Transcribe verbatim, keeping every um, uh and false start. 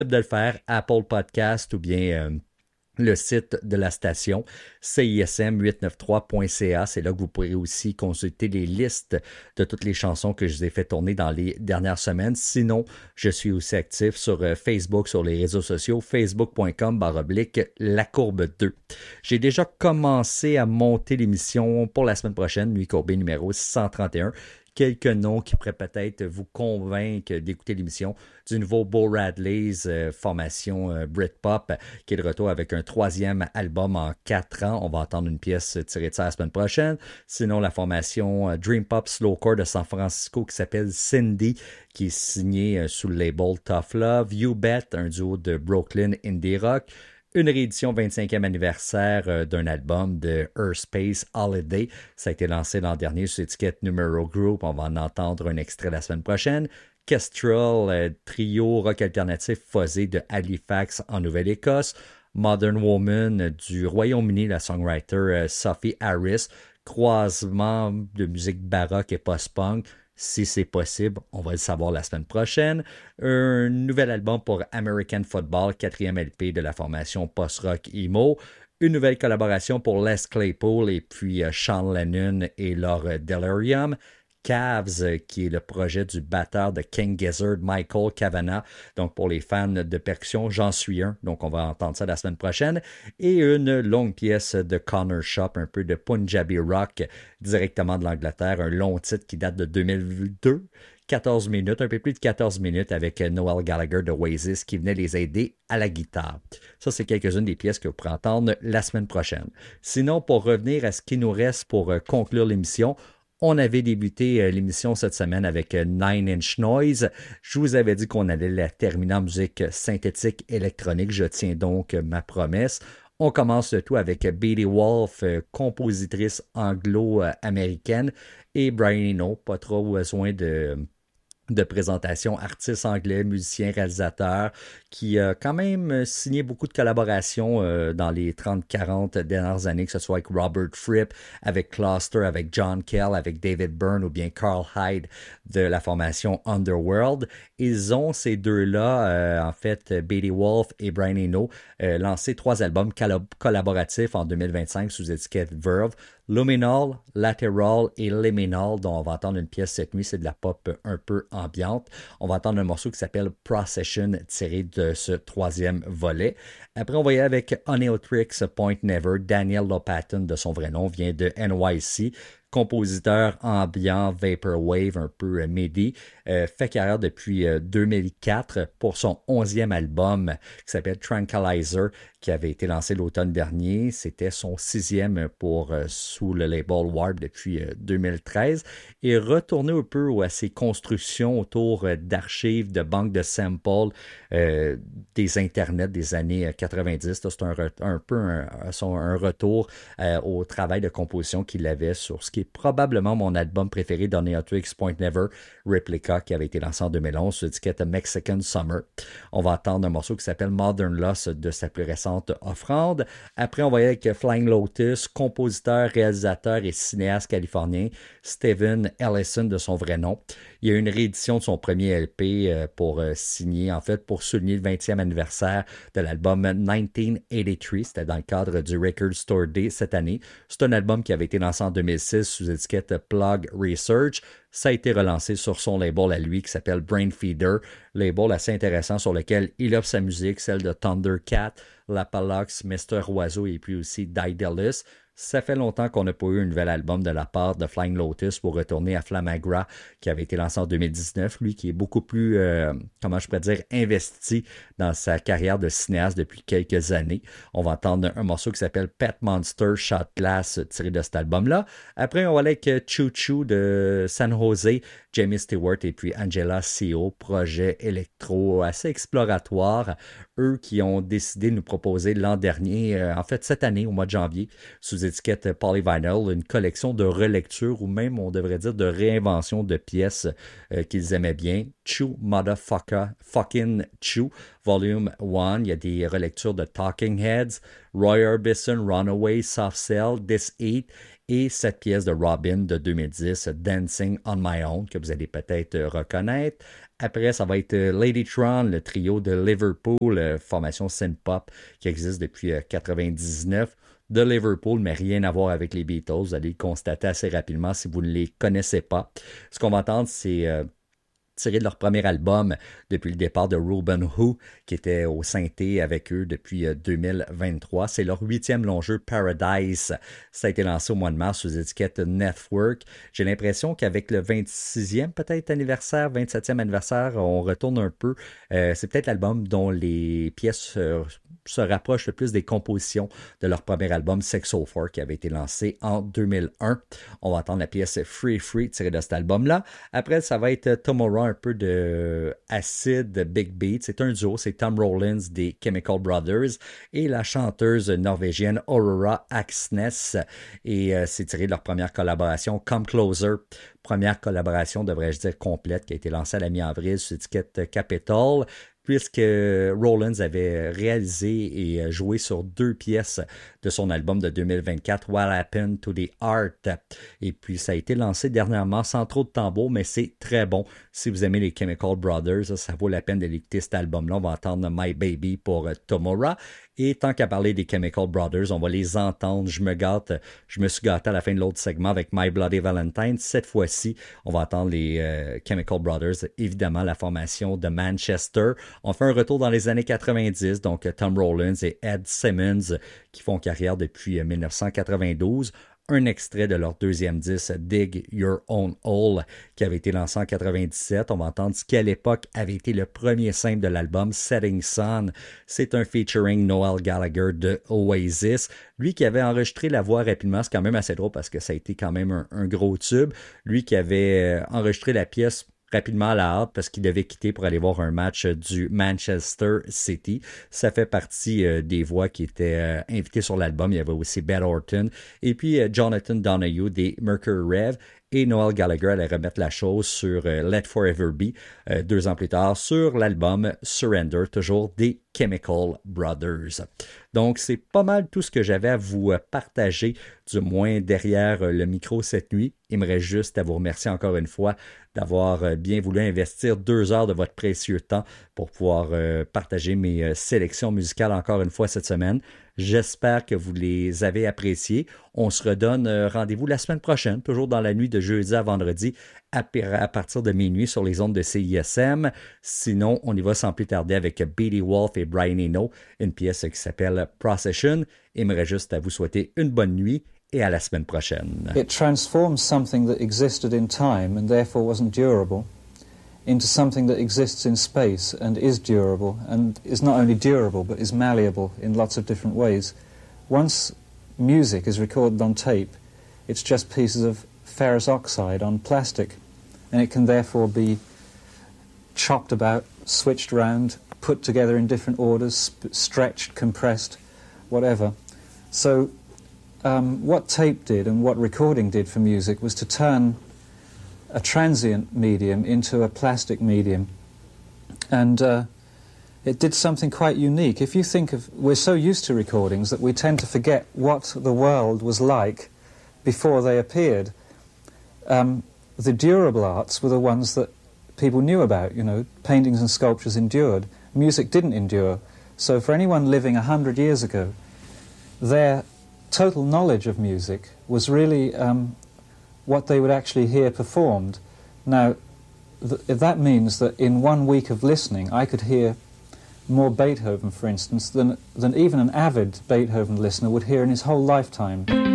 de le faire, Apple Podcast ou bien euh, le site de la station C I S M huit cent quatre-vingt-treize point C A. C'est là que vous pourrez aussi consulter les listes de toutes les chansons que je vous ai fait tourner dans les dernières semaines. Sinon, je suis aussi actif sur euh, Facebook, sur les réseaux sociaux, facebook point com barre oblique la courbe deux. J'ai déjà commencé à monter l'émission pour la semaine prochaine, Nuit courbée numéro six cent trente et un. Quelques noms qui pourraient peut-être vous convaincre d'écouter l'émission. Du nouveau Bo Radley's euh, formation euh, Britpop, qui est de retour avec un troisième album en quatre ans. On va entendre une pièce tirée de ça la semaine prochaine. Sinon, la formation euh, Dream Pop Slowcore de San Francisco qui s'appelle Cindy, qui est signée euh, sous le label Tough Love. You Bet, un duo de Brooklyn Indie Rock. Une réédition vingt-cinquième anniversaire euh, d'un album de Earth Space Holiday. Ça a été lancé l'an dernier sur l'étiquette Numero Group. On va en entendre un extrait la semaine prochaine. Kestrel, euh, trio rock alternatif fuzzé de Halifax en Nouvelle-Écosse. Modern Woman du Royaume-Uni, la songwriter euh, Sophie Harris. Croisement de musique baroque et post-punk. Si c'est possible, on va le savoir la semaine prochaine. Un nouvel album pour American Football, quatrième L P de la formation post-rock emo. Une nouvelle collaboration pour Les Claypool et puis Sean Lennon et leur Delirium. Cavs, qui est le projet du batteur de King Gizzard, Michael Kavanagh. Donc, pour les fans de percussion, j'en suis un. Donc, on va entendre ça la semaine prochaine. Et une longue pièce de Connor Shop, un peu de Punjabi rock, directement de l'Angleterre. Un long titre qui date de deux mille deux. quatorze minutes, un peu plus de quatorze minutes avec Noel Gallagher de Oasis qui venait les aider à la guitare. Ça, c'est quelques-unes des pièces que vous pourrez entendre la semaine prochaine. Sinon, pour revenir à ce qui nous reste pour conclure l'émission, on avait débuté l'émission cette semaine avec Nine Inch Noise. Je vous avais dit qu'on allait la terminer en musique synthétique électronique. Je tiens donc ma promesse. On commence le tout avec Beatty Wolf, compositrice anglo-américaine, et Brian Eno, pas trop besoin de... de présentation, artiste anglais, musicien, réalisateur, qui a quand même signé beaucoup de collaborations euh, dans les trente quarante dernières années, que ce soit avec Robert Fripp, avec Cluster, avec John Kell, avec David Byrne ou bien Carl Hyde de la formation Underworld. Ils ont, ces deux-là, euh, en fait, Beatty Wolf et Brian Eno, euh, lancé trois albums collab- collaboratifs en deux mille vingt-cinq sous étiquette Verve. Luminal, Lateral et Liminal, dont on va entendre une pièce cette nuit, c'est de la pop un peu ambiante. On va entendre un morceau qui s'appelle Procession, tiré de ce troisième volet. Après, on va y aller avec Oneotrix Point Never. Daniel Lopatin, de son vrai nom, vient de N Y C. Compositeur ambiant, vaporwave, un peu midi, euh, fait carrière depuis euh, deux mille quatre pour son onzième album qui s'appelle Tranquilizer, qui avait été lancé l'automne dernier. C'était son sixième pour euh, sous le label Warp depuis euh, deux mille treize. Et retourner un peu à ses constructions autour euh, d'archives, de banques de samples euh, des internets des années quatre-vingt-dix. C'est un, un peu un, un retour euh, au travail de composition qu'il avait sur ce qui est probablement mon album préféré d'Oneotrix Point Never, Replica, qui avait été lancé en deux mille onze sur l'étiquette Mexican Summer. On va entendre un morceau qui s'appelle Modern Loss de sa plus récente offrande. Après, on va y aller avec Flying Lotus, compositeur, réalisateur et cinéaste californien, Steven Ellison de son vrai nom. Il y a une réédition de son premier L P euh, pour euh, signer, en fait, pour souligner le vingtième anniversaire de l'album dix-neuf quatre-vingt-trois. C'était dans le cadre du Record Store Day cette année. C'est un album qui avait été lancé en deux mille six sous étiquette Plug Research. Ça a été relancé sur son label à lui qui s'appelle Brainfeeder, label assez intéressant sur lequel il offre sa musique, celle de Thundercat, Lapalox, mister Oiseau et puis aussi Daedalus. Ça fait longtemps qu'on n'a pas eu un nouvel album de la part de Flying Lotus pour retourner à Flamagra, qui avait été lancé en deux mille dix-neuf. Lui qui est beaucoup plus, euh, comment je pourrais dire, investi dans sa carrière de cinéaste depuis quelques années. On va entendre un morceau qui s'appelle Pet Monster Shot Glass tiré de cet album-là. Après, on va aller avec Choo Choo de San Jose, Jamie Stewart et puis Angela C O, projet électro assez exploratoire. Eux qui ont décidé de nous proposer l'an dernier, euh, en fait cette année, au mois de janvier, sous étiquette Polyvinyl, une collection de relectures ou même, on devrait dire, de réinvention de pièces euh, qu'ils aimaient bien. Chew Motherfucker, Fucking Chew, Volume un. Il y a des relectures de Talking Heads, Roy Orbison, Runaway, Soft Cell, This Heat et cette pièce de Robin de deux mille dix, Dancing on My Own, que vous allez peut-être reconnaître. Après, ça va être Ladytron, le trio de Liverpool, formation synth-pop qui existe depuis quatre-vingt-dix-neuf de Liverpool, mais rien à voir avec les Beatles. Vous allez le constater assez rapidement si vous ne les connaissez pas. Ce qu'on va entendre, c'est euh, tiré de leur premier album depuis le départ de Ruben Who, qui était au synthé avec eux depuis deux mille vingt-trois. C'est leur huitième long jeu, Paradise. Ça a été lancé au mois de mars sous étiquette Network. J'ai l'impression qu'avec le vingt-sixième peut-être anniversaire, vingt-septième anniversaire, on retourne un peu. Euh, c'est peut-être l'album dont les pièces euh, se rapprochent le plus des compositions de leur premier album, Sex oh four, qui avait été lancé en deux mille un. On va entendre la pièce Free Free tirée de cet album-là. Après, ça va être Tomorrow, un peu de acid big beat. C'est un duo, c'est Tom Rollins des Chemical Brothers et la chanteuse norvégienne Aurora Aksnes. Et euh, c'est tiré de leur première collaboration, Come Closer. Première collaboration, devrais-je dire, complète, qui a été lancée à la mi-avril sur l'étiquette Capitol, puisque Rollins avait réalisé et joué sur deux pièces de son album de deux mille vingt-quatre, What Happened to the Art. Et puis, ça a été lancé dernièrement sans trop de tambour, mais c'est très bon. Si vous aimez les Chemical Brothers, ça, ça vaut la peine d'écouter cet album-là. On va entendre My Baby pour Tomorrow. Et tant qu'à parler des Chemical Brothers, on va les entendre. Je me gâte, je me suis gâté à la fin de l'autre segment avec My Bloody Valentine. Cette fois-ci, on va entendre les euh, Chemical Brothers, évidemment la formation de Manchester. On fait un retour dans les années quatre-vingt-dix, donc Tom Rollins et Ed Simmons qui font carrière depuis mille neuf cent quatre-vingt-douze. Un extrait de leur deuxième disque, Dig Your Own Hole, qui avait été lancé en quatre-vingt-dix-sept. On va entendre ce qui, à l'époque, avait été le premier simple de l'album, Setting Sun. C'est un featuring Noel Gallagher de Oasis. Lui qui avait enregistré la voix rapidement, c'est quand même assez drôle parce que ça a été quand même un, un gros tube. Lui qui avait enregistré la pièce rapidement à la hâte parce qu'il devait quitter pour aller voir un match du Manchester City. Ça fait partie euh, des voix qui étaient euh, invitées sur l'album. Il y avait aussi Beth Orton et puis euh, Jonathan Donahue des Mercury Rev. Et Noel Gallagher allait remettre la chose sur euh, Let Forever Be euh, deux ans plus tard sur l'album Surrender, toujours des Chemical Brothers. Donc, c'est pas mal tout ce que j'avais à vous partager, du moins derrière le micro cette nuit. Il me reste juste à vous remercier encore une fois d'avoir bien voulu investir deux heures de votre précieux temps pour pouvoir euh, partager mes euh, sélections musicales encore une fois cette semaine. J'espère que vous les avez appréciées. On se redonne euh, rendez-vous la semaine prochaine, toujours dans la nuit de jeudi à vendredi, à, à partir de minuit sur les ondes de C I S M. Sinon, on y va sans plus tarder avec Beatty Wolf et Brian Eno, une pièce qui s'appelle Procession. Il me reste juste à vous souhaiter une bonne nuit et à la semaine prochaine. It transforms something that existed in time and therefore wasn't durable into something that exists in space and is durable, and is not only durable but is malleable in lots of different ways. Once music is recorded on tape, it's just pieces of ferrous oxide on plastic, and it can therefore be chopped about, switched around, put together in different orders, sp- stretched, compressed, whatever. So um, what tape did and what recording did for music was to turn a transient medium into a plastic medium, and uh, it did something quite unique. If you think of, we're so used to recordings that we tend to forget what the world was like before they appeared. Um, the durable arts were the ones that people knew about, you know, paintings and sculptures endured. Music didn't endure. So for anyone living a hundred years ago, their total knowledge of music was really um, what they would actually hear performed. Now, th- that means that in one week of listening, I could hear more Beethoven, for instance, than, than even an avid Beethoven listener would hear in his whole lifetime.